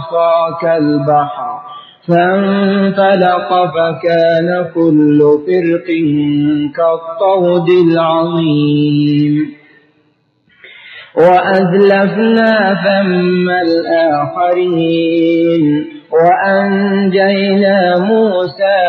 بعصاك البحر فانفلق فكان كل فرق كالطود العظيم وأزلفنا ثم الآخرين وأنجينا موسى